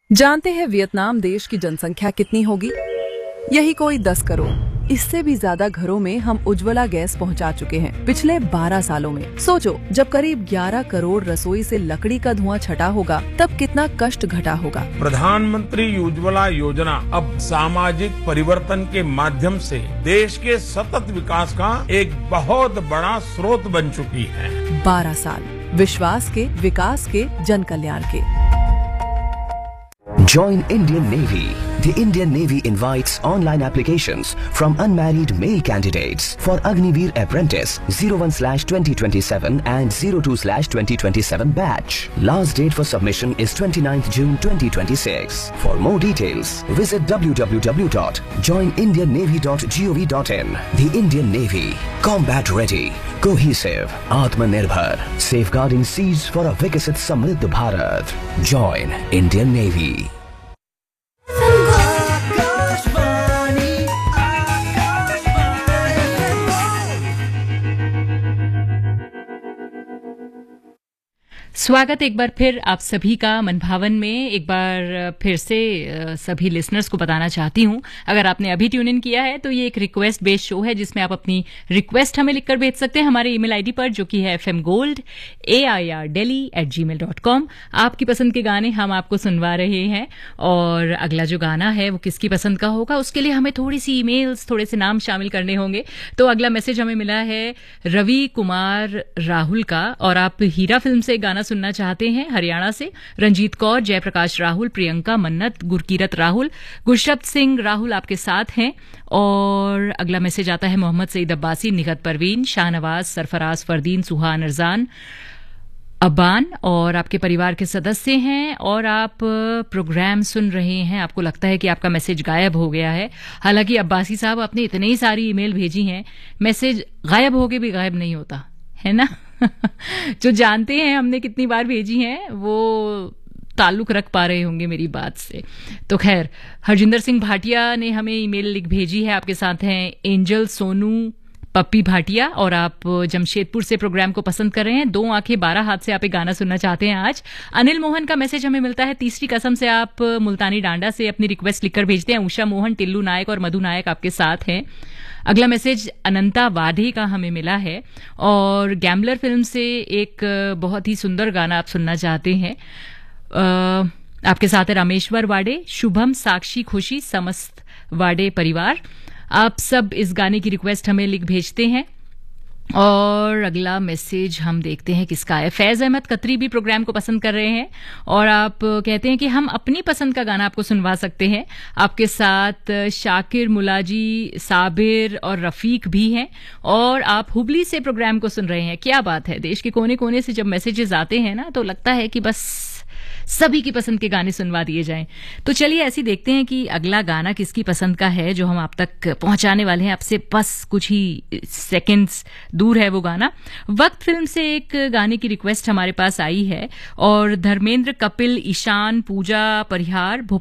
जानते हैं वियतनाम देश की जनसंख्या कितनी होगी? यही कोई 10 करोड़। इससे भी ज्यादा घरों में हम उज्ज्वला गैस पहुंचा चुके हैं पिछले 12 सालों में। सोचो, जब करीब 11 करोड़ रसोई से लकड़ी का धुआं छटा होगा, तब कितना कष्ट घटा होगा। प्रधानमंत्री उज्ज्वला योजना अब सामाजिक परिवर्तन के माध्यम से देश के सतत विकास का एक बहुत बड़ा स्रोत बन चुकी है। 12 साल विश्वास के, विकास के, जन कल्याण के। Join Indian Navy. The Indian Navy invites online applications from unmarried male candidates for Agniveer Apprentice 01/2027 and 02/2027 batch. Last date for submission is 29th June 2026. For more details, visit www.joinindiannavy.gov.in. The Indian Navy. Combat ready. Cohesive. Atmanirbhar. Safeguarding seas for a Vikasit Samriddh Bharat. Join Indian Navy. स्वागत एक बार फिर आप सभी का मनभावन में। एक बार फिर से सभी लिसनर्स को बताना चाहती हूं, अगर आपने अभी ट्यून इन किया है तो ये एक रिक्वेस्ट बेस्ड शो है जिसमें आप अपनी रिक्वेस्ट हमें लिखकर भेज सकते हैं हमारे ईमेल आईडी पर, जो कि है fmgold@airdelhi@gmail.com। आपकी पसंद के गाने हम आपको सुनवा रहे हैं और अगला जो गाना है वो किसकी पसंद का होगा उसके लिए हमें थोड़ी सी ईमेल्स, थोड़े से नाम शामिल करने होंगे। तो अगला मैसेज हमें मिला है रवि कुमार राहुल का, और आप हीरा फिल्म से गाना सुनना चाहते हैं हरियाणा से। रंजीत कौर, जयप्रकाश राहुल, प्रियंका मन्नत, गुरकीरत राहुल, गुरशब्द सिंह राहुल आपके साथ हैं। और अगला मैसेज आता है मोहम्मद सईद अब्बासी, निगत परवीन, शाहनवाज, सरफराज फरदीन, सुहान अरजान, अबान और आपके परिवार के सदस्य हैं और आप प्रोग्राम सुन रहे हैं। आपको लगता है कि आपका मैसेज गायब हो गया है। हालांकि अब्बासी साहब आपने इतने ही सारी ईमेल भेजी हैं, मैसेज गायब होके भी गायब नहीं होता है ना। जो जानते हैं हमने कितनी बार भेजी हैं वो ताल्लुक रख पा रहे होंगे मेरी बात से। तो खैर, हरजिंदर सिंह भाटिया ने हमें ईमेल लिख भेजी है। आपके साथ हैं एंजल, सोनू, पप्पी भाटिया, और आप जमशेदपुर से प्रोग्राम को पसंद कर रहे हैं। 2 आंखें 12 हाथ से आप एक गाना सुनना चाहते हैं आज। अनिल मोहन का मैसेज हमें मिलता है तीसरी कसम से। आप मुल्तानी डांडा से अपनी रिक्वेस्ट लिखकर भेजते हैं। उषा मोहन, टिल्लू नायक और मधु नायक आपके साथ हैं। अगला मैसेज अनंता वाढे का हमें मिला है और गैम्बलर फिल्म से एक बहुत ही सुंदर गाना आप सुनना चाहते हैं। आपके साथ है रामेश्वर वाडे, शुभम, साक्षी, खुशी, समस्त वाडे परिवार। आप सब इस गाने की रिक्वेस्ट हमें लिख भेजते हैं। और अगला मैसेज हम देखते हैं किसका है। फैज अहमद कतरी भी प्रोग्राम को पसंद कर रहे हैं और आप कहते हैं कि हम अपनी पसंद का गाना आपको सुनवा सकते हैं। आपके साथ शाकिर, मुलाजी, साबिर और रफीक भी हैं और आप हुबली से प्रोग्राम को सुन रहे हैं। क्या बात है, देश के कोने कोने से जब मैसेजेस आते हैं ना तो लगता है कि बस सभी की पसंद के गाने सुनवा दिए जाएं। तो चलिए ऐसे देखते हैं कि अगला गाना किसकी पसंद का है जो हम आप तक पहुंचाने वाले हैं। आपसे बस कुछ ही सेकंड्स दूर है वो गाना। वक्त फिल्म से एक गाने की रिक्वेस्ट हमारे पास आई है और धर्मेंद्र, कपिल, ईशान, पूजा परिहार